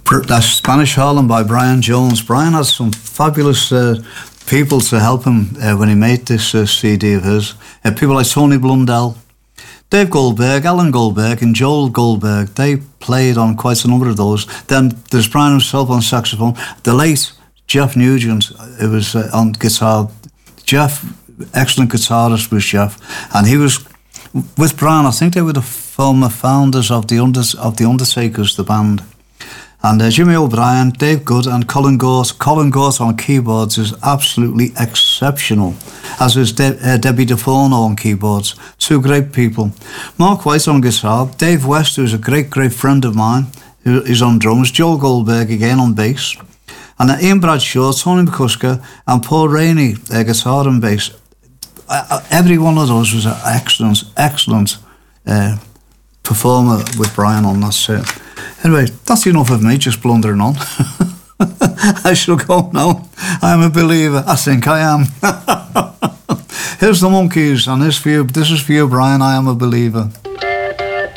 That's Spanish Harlem by Brian Jones. Brian had some fabulous people to help him when he made this CD of his. People like Tony Blundell, Dave Goldberg, Alan Goldberg and Joel Goldberg. They played on quite a number of those. Then there's Brian himself on saxophone. The late Jeff Nugent, it was on guitar. Jeff, excellent guitarist was Jeff. And he was with Brian. I think they were the former founders of the Undertakers, the band. And Jimmy O'Brien, Dave Good and Colin Gort. Colin Gort on keyboards is absolutely exceptional, as is Debbie DeForno on keyboards. Two great people. Mark White on guitar. Dave West, who's a great friend of mine, who is on drums. Joel Goldberg again on bass. And Ian Bradshaw, Tony McCusker and Paul Rainey, guitar and bass. Every one of those was an excellent performer with Brian on that set. Anyway, that's enough of me just blundering on. I shall go now. I'm a believer. I think I am. Here's the Monkees, and this is for you, Brian. I am a believer.